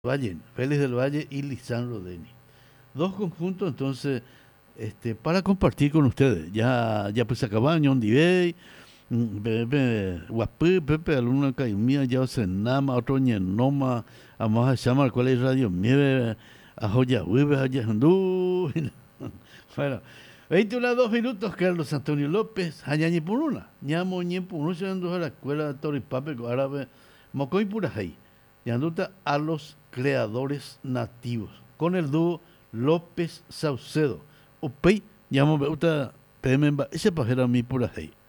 Valle, Félix del Valle y Lisandro Deni. Dos conjuntos, entonces, para compartir con ustedes. Ya pues acabaron, John Divey, Pepe Guapé, Pepe Alumna Caimía, ya se nama, otro ñenoma, vamos a llamar cuál es Radio Mieve, a Joya Hueve, a Yandú. Bueno, 21 2 minutos, Carlos Antonio López, Hayañi Puruna, Ñamo Ñe Puruna, yendo a la escuela de Toripape, árabe, Mocoy Purajay, Yanduta a los creadores nativos, con el dúo López Saucedo, Upey, Llamo Beuta, Pememba, ese pajera mi Purajay.